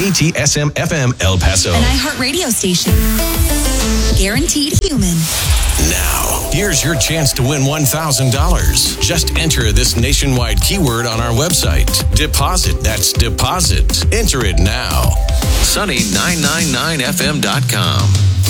WPTSM FM El Paso. An iHeartRadio station. Guaranteed human. Now, here's your chance to win $1,000. Just enter this nationwide keyword on our website. Deposit. That's deposit. Enter it now. Sunny999fm.com.